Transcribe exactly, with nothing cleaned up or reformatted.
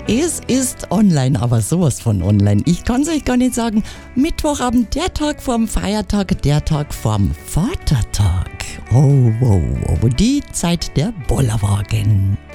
Es ist online, aber sowas von online. Ich kann es euch gar nicht sagen. Mittwochabend, der Tag vorm Feiertag, der Tag vorm Vatertag. Oh, wow, wow, die Zeit der Bollerwagen.